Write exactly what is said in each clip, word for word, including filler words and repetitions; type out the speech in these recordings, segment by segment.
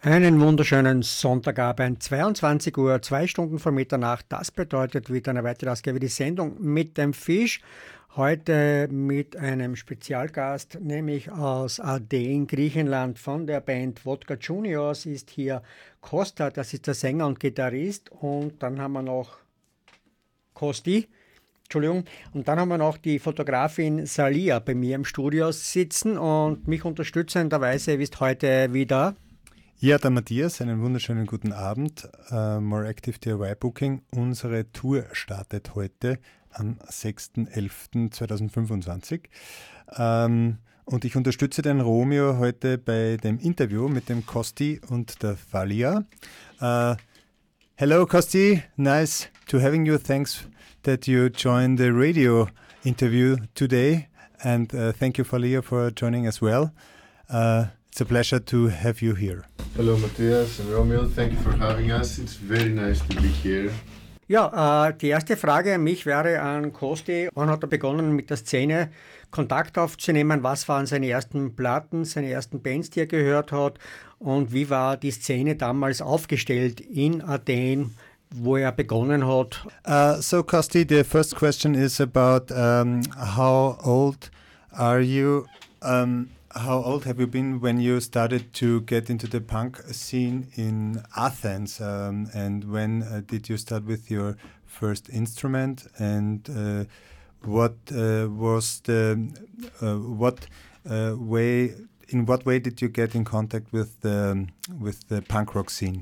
Einen wunderschönen Sonntagabend, zweiundzwanzig Uhr, zwei Stunden vor Mitternacht. Das bedeutet wieder eine weitere Ausgabe, die Sendung mit dem Fisch. Heute mit einem Spezialgast, nämlich aus Athen, Griechenland, von der Band Vodka Juniors ist hier Costa, das ist der Sänger und Gitarrist. Und dann haben wir noch Kosti, Entschuldigung, und dann haben wir noch die Fotografin Salia bei mir im Studio sitzen und mich unterstützenderweise ist heute wieder... Ja, der Matthias, einen wunderschönen guten Abend. Uh, More Active D I Y Booking. Unsere Tour startet heute am sechster elfter zweitausendfünfundzwanzig. Um, und ich unterstütze den Romeo heute bei dem Interview mit dem Kosti und der Thalia. Uh, hello, Kosti. Nice to having you. Thanks that you joined the radio interview today. And uh, thank you, Thalia, for joining as well. Uh, It's a pleasure to have you here. Hello, Matthias and Romeo. Thank you for having us. It's very nice to be here. Ja, äh, die erste Frage an mich wäre an Kosti. Wann hat er begonnen, mit der Szene Kontakt aufzunehmen? Was waren seine ersten Platten, seine ersten Bands, die er gehört hat? Und wie war die Szene damals aufgestellt in Athen, wo er begonnen hat? Uh, so, Kosti, the first question is about um, how old are you? Um, How old have you been when you started to get into the punk scene in Athens? Um, and when uh, did you start with your first instrument? And uh, what uh, was the uh, what uh, way? In what way did you get in contact with the with the punk rock scene?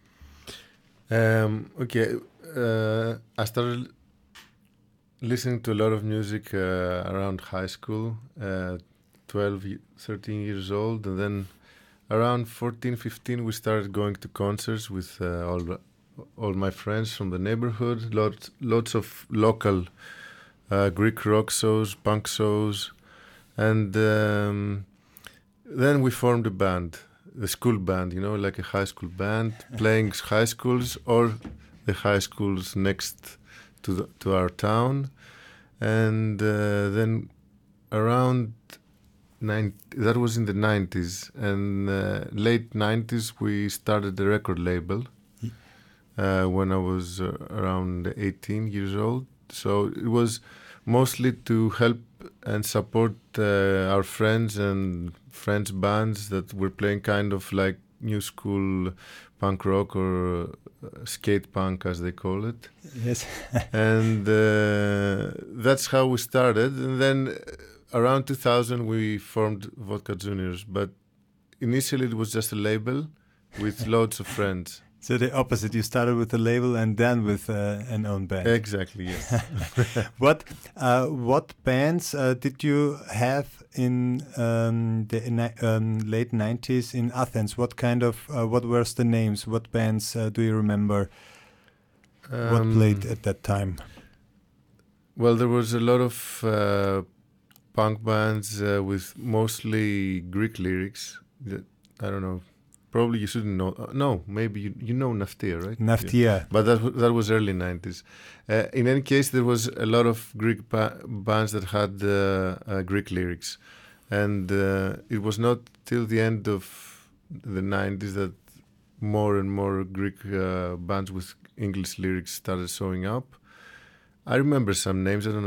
Um, okay, uh, I started listening to a lot of music uh, around high school. Uh, twelve, thirteen years old, and then around fourteen, fifteen we started going to concerts with uh, all all my friends from the neighborhood, lots lots of local uh, Greek rock shows, punk shows, and um, then we formed a band, the school band, you know, like a high school band, playing high schools or the high schools next to the, to our town, and uh, then around Nine, that was in the nineties, and uh, late nineties we started the record label uh, when I was uh, around eighteen years old. So it was mostly to help and support uh, our friends and friends' bands that were playing kind of like new school punk rock or uh, skate punk, as they call it. Yes. And uh, that's how we started, and then around two thousand we formed Vodka Juniors, but initially it was just a label with loads of friends. So the opposite, you started with a label and then with uh, an own band. Exactly, yes. What uh, what bands uh, did you have in um, the in, um, late nineties in Athens? What kind of, uh, what were the names? What bands uh, do you remember? Um, what played at that time? Well, there was a lot of uh, punk bands uh, with mostly Greek lyrics. That, I don't know. Probably you shouldn't know. Uh, no, maybe you, you know Naftia, right? Naftia. Yeah. But that that was early nineties. Uh, in any case, there was a lot of Greek ba- bands that had uh, uh, Greek lyrics. And uh, it was not till the end of the nineties that more and more Greek uh, bands with English lyrics started showing up. I remember some names. I don't know.